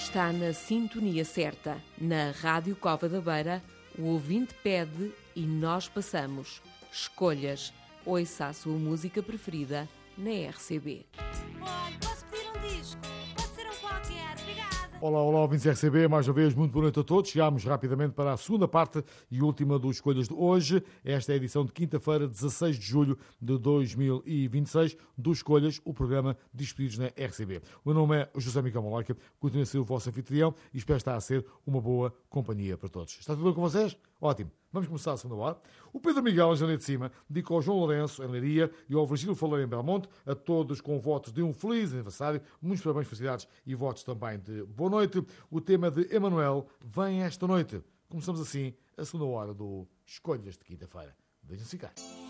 está na sintonia certa. Na Rádio Cova da Beira, o ouvinte pede e nós passamos. Escolhas. Ouça a sua música preferida na RCB. Olha, posso pedir um disco? Pode ser um qualquer, obrigada. Olá, ouvintes RCB, mais uma vez, muito boa noite a todos. Chegámos rapidamente para a segunda parte e última dos Escolhas de hoje. Esta é a edição de quinta-feira, 16 de julho de 2026, do Escolhas, o programa Despedidos na RCB. O meu nome é José Miguel Malaica, continuo a ser o vosso anfitrião e espero estar a ser uma boa companhia para todos. Está tudo bem com vocês? Ótimo. Vamos começar a segunda hora. O Pedro Miguel, em Janeiro de Cima, dedica ao João Lourenço, em Leiria, e ao Virgílio Faleiro, em Belmonte, a todos com votos de um feliz aniversário, muitos parabéns, felicidades e votos também de boa noite. O tema de Emanuel vem esta noite. Começamos assim a segunda hora do Escolhas de quinta-feira. Deixem-se ficar.